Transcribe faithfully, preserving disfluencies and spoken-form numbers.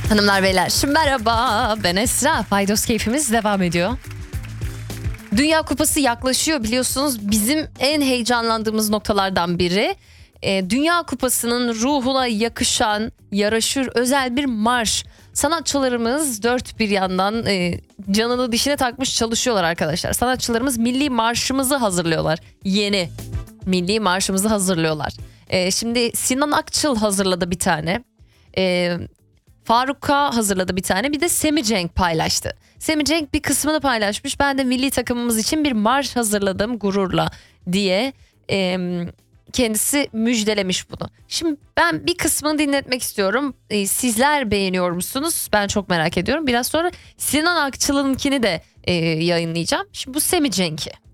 Hanımlar beyler merhaba, ben Esra. Faydos keyfimiz devam ediyor. Dünya Kupası yaklaşıyor biliyorsunuz, bizim en heyecanlandığımız noktalardan biri. E, Dünya Kupası'nın ruhuna yakışan, yaraşır özel bir marş. Sanatçılarımız dört bir yandan e, canını dişine takmış çalışıyorlar arkadaşlar. Sanatçılarımız milli marşımızı hazırlıyorlar. Yeni milli marşımızı hazırlıyorlar. E, şimdi Sinan Akçıl hazırladı bir tane. E, Faruk K hazırladı bir tane, bir de Semi Cenk paylaştı. Semi Cenk bir kısmını paylaşmış. Ben de milli takımımız için bir marş hazırladım gururla diye e, kendisi müjdelemiş bunu. Şimdi ben bir kısmını dinletmek istiyorum. E, sizler beğeniyor musunuz? Ben çok merak ediyorum. Biraz sonra Sinan Akçıl'ınkini de e, yayınlayacağım. Şimdi bu Semi Cenk'i.